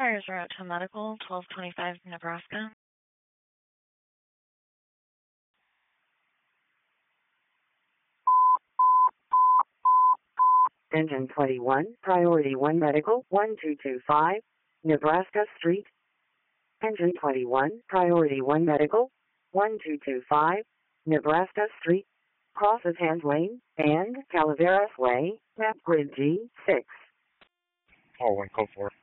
Fires are out to medical, 1225 Nebraska. Engine 21, Priority 1 Medical, 1225, Nebraska Street. Engine 21, Priority 1 Medical, 1225, Nebraska Street. Crosses Hand Lane and Calaveras Way, map grid G6. Call 1, code 4.